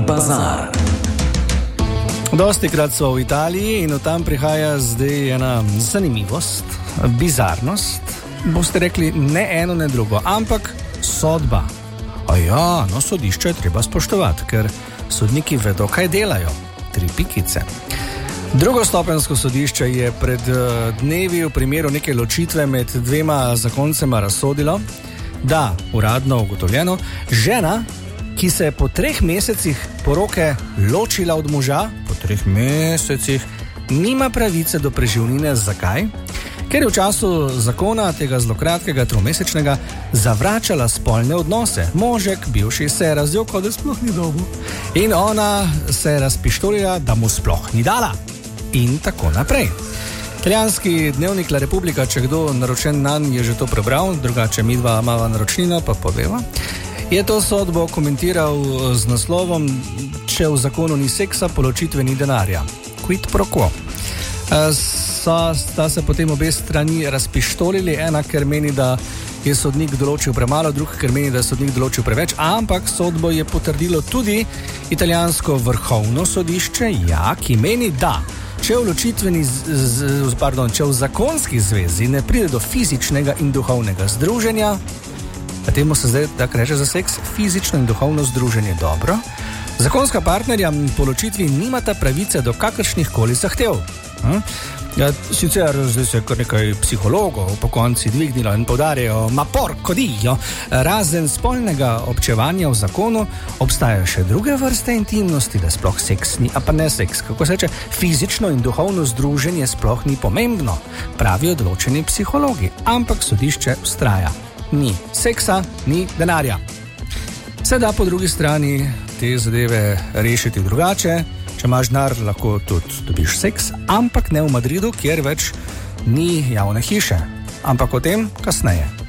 bazar. Dostikrat so v Italiji in od tam prihaja zdaj ena zanimivost, bizarnost. Boste rekli ne eno, ne drugo, ampak sodba. Ja, no, sodišče je treba spoštovati, ker sodniki vedo, kaj delajo. 3 pikice. Drugostopenjsko sodišče je pred dnevi v primeru neke ločitve med 2 zakoncema razsodilo, da, uradno ugotovljeno, žena, ki se je po 3 mesecih poroke ločila od moža, po 3 mesecih, nima pravice do preživnine. Zakaj? Ker je v času zakona tega zelo kratkega 3-mesečnega zavračala spolne odnose. Možek, bivši, se je razjokal, da sploh ni dobil. In ona se je razpištolila, da mu sploh ni dala. In tako naprej. Italijanski dnevnik La Repubblica, če kdo naročen nanj, je že to prebral, drugače midva imava naročnino, pa poveva. Je to sodbo komentiral z naslovom: če v zakonu ni seksa, po ločitvi ni denarja. Quid pro quo. Sta se potem obe strani razpištolili, ena, ker meni, da je sodnik določil premalo, druga, ker meni, da je sodnik določil preveč, ampak sodbo je potrdilo tudi italijansko vrhovno sodišče, ki meni, da če v zakonski zvezi ne pride do fizičnega in duhovnega združenja, a temu se zdaj tako reče za seks, fizično in duhovno združenje, dobro, zakonska partnerja po ločitvi nimata pravice do kakršnih koli zahtev. Sicer zdaj se kar nekaj psihologov po konci dvignilo in poudarjajo, ma porco dio, razen spolnega občevanja v zakonu obstajajo še druge vrste intimnosti, da sploh seks ni, a pa ne seks, kako se reče, fizično in duhovno združenje sploh ni pomembno, pravijo določeni psihologi, ampak sodišče vztraja. Ni seksa, ni denarja. Se da po drugi strani te zadeve rešiti drugače. Če imaš denar, lahko tudi dobiš seks, ampak ne v Madridu, kjer več ni javne hiše. Ampak o tem kasneje.